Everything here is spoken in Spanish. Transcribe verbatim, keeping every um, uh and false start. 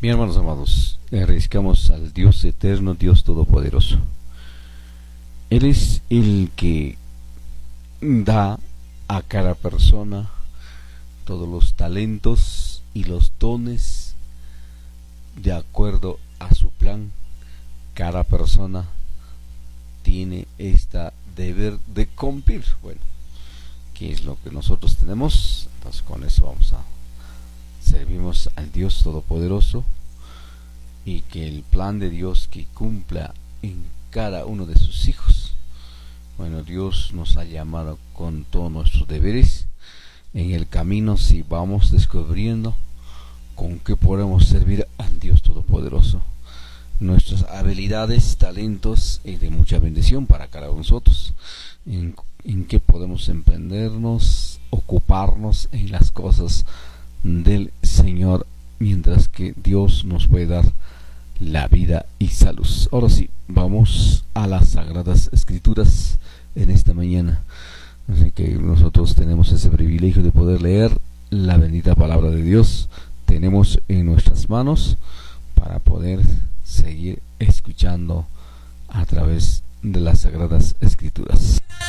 Bien, hermanos amados, agradezcamos al Dios eterno, Dios todopoderoso. Él es el que da a cada persona todos los talentos y los dones de acuerdo a su plan. Cada persona tiene este deber de cumplir. Bueno, ¿qué es lo que nosotros tenemos? Entonces con eso vamos a servimos al Dios todopoderoso, y que el plan de Dios que cumpla en cada uno de sus hijos. Bueno, Dios nos ha llamado con todos nuestros deberes. En el camino, si vamos descubriendo con qué podemos servir al Dios todopoderoso, nuestras habilidades, talentos y de mucha bendición para cada uno de nosotros, en, en qué podemos emprendernos, ocuparnos en las cosas del Señor, mientras que Dios nos puede dar la vida y salud. Ahora sí, vamos a las Sagradas Escrituras en esta mañana. Así que nosotros tenemos ese privilegio de poder leer la bendita palabra de Dios. Tenemos en nuestras manos para poder seguir escuchando a través de las Sagradas Escrituras.